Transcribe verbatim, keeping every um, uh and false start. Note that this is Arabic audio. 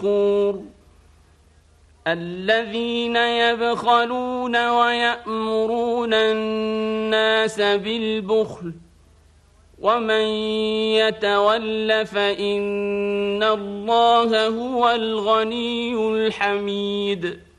فخور الذين يبخلون ويأمرون الناس بالبخل ومن يتول فإن الله هو الغني الحميد